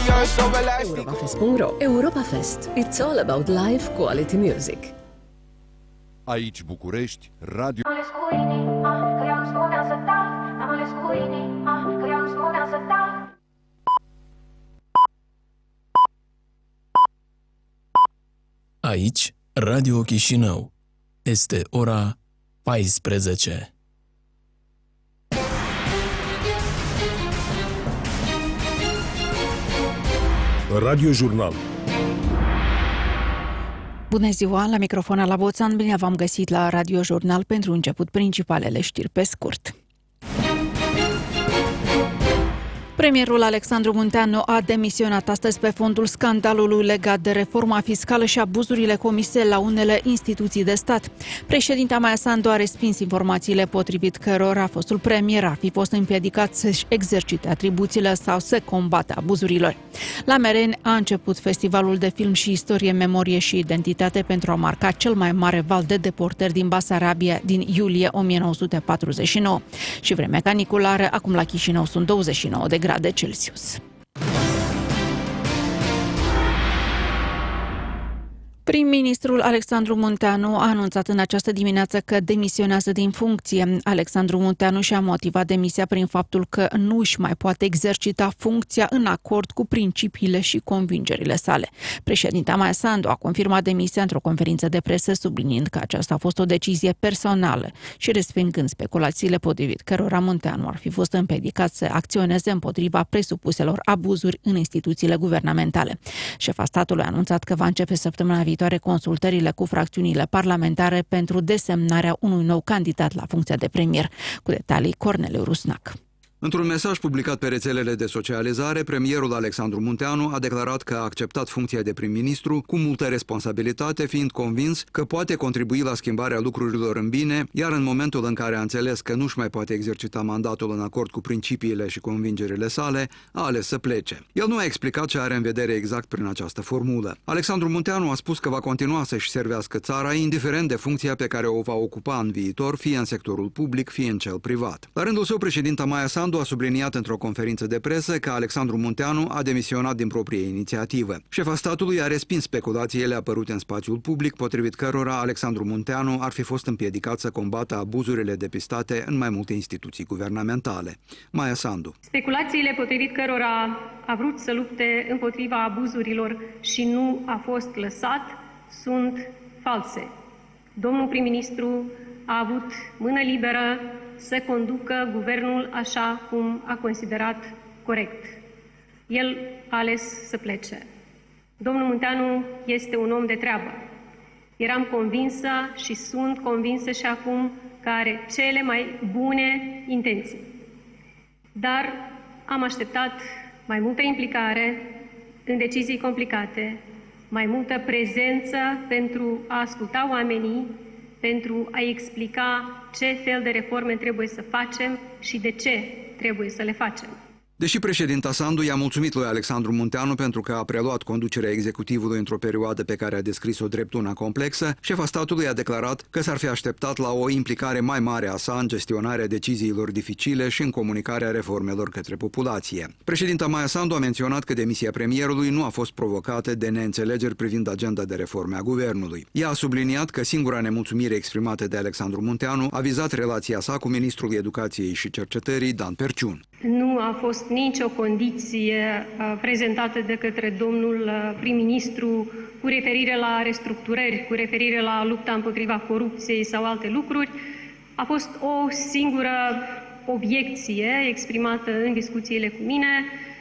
Europafest.ro. Europafest. It's all about live quality music. Aici București, Radio... Aici, Radio Chișinău. Este ora 14. Radio Jurnal. Bună ziua, la microfon la Boțan, bine v-am găsit la Radio Jurnal pentru început principalele știri pe scurt. Premierul Alexandru Munteanu a demisionat astăzi pe fondul scandalului legat de reforma fiscală și abuzurile comise la unele instituții de stat. Președinta Maia Sandu a respins informațiile potrivit cărora fostul premier ar fi fost împiedicat să-și exercite atribuțiile sau să combată abuzurilor. La Mereni a început festivalul de film și istorie, memorie și identitate pentru a marca cel mai mare val de deportări din Basarabia din iulie 1949. Și vremea caniculară, acum la Chișinău sunt 29 de grade Celsius. Prim-ministrul Alexandru Munteanu a anunțat în această dimineață că demisionează din funcție. Alexandru Munteanu și-a motivat demisia prin faptul că nu își mai poate exercita funcția în acord cu principiile și convingerile sale. Președinta Maia Sandu a confirmat demisia într-o conferință de presă, subliniind că aceasta a fost o decizie personală și respingând speculațiile potrivit cărora Munteanu ar fi fost împiedicat să acționeze împotriva presupuselor abuzuri în instituțiile guvernamentale. Șefa statului a anunțat că va începe săptămâna viitoare consultările cu fracțiunile parlamentare pentru desemnarea unui nou candidat la funcția de premier. Cu detalii, Corneliu Rusnac. Într-un mesaj publicat pe rețelele de socializare, premierul Alexandru Munteanu a declarat că a acceptat funcția de prim-ministru cu multă responsabilitate, fiind convins că poate contribui la schimbarea lucrurilor în bine, iar în momentul în care a înțeles că nu-și mai poate exercita mandatul în acord cu principiile și convingerile sale, a ales să plece. El nu a explicat ce are în vedere exact prin această formulă. Alexandru Munteanu a spus că va continua să-și servească țara, indiferent de funcția pe care o va ocupa în viitor, fie în sectorul public, fie în cel privat. La rândul său, președinta Maia Sandu a subliniat într-o conferință de presă că Alexandru Munteanu a demisionat din proprie inițiativă. Șefa statului a respins speculațiile apărute în spațiul public, potrivit cărora Alexandru Munteanu ar fi fost împiedicat să combată abuzurile depistate în mai multe instituții guvernamentale. Maia Sandu. Speculațiile potrivit cărora a vrut să lupte împotriva abuzurilor și nu a fost lăsat sunt false. Domnul prim-ministru a avut mână liberă să conducă guvernul așa cum a considerat corect. El a ales să plece. Domnul Munteanu este un om de treabă. Eram convinsă și sunt convinsă și acum că are cele mai bune intenții. Dar am așteptat mai multă implicare în decizii complicate, mai multă prezență pentru a asculta oamenii, pentru a explica ce fel de reforme trebuie să facem și de ce trebuie să le facem. Deși președinta Sandu i-a mulțumit lui Alexandru Munteanu pentru că a preluat conducerea executivului într-o perioadă pe care a descris-o drept una complexă, șefa statului a declarat că s-ar fi așteptat la o implicare mai mare a sa în gestionarea deciziilor dificile și în comunicarea reformelor către populație. Președinta Maia Sandu a menționat că demisia premierului nu a fost provocată de neînțelegeri privind agenda de reforme a guvernului. Ea a subliniat că singura nemulțumire exprimată de Alexandru Munteanu a vizat relația sa cu ministrul Educației și Cercetării, Dan Perciun. Nu a fost nicio condiție prezentată de către domnul prim-ministru cu referire la restructurări, cu referire la lupta împotriva corupției sau alte lucruri. A fost o singură obiecție exprimată în discuțiile cu mine,